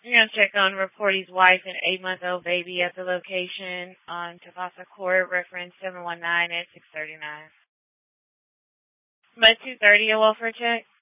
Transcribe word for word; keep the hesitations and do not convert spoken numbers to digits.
You're going to check on reportee's wife and eight-month-old baby at the location on Tavasa Court, reference seven one nine at six thirty-nine. By two thirty, a welfare check.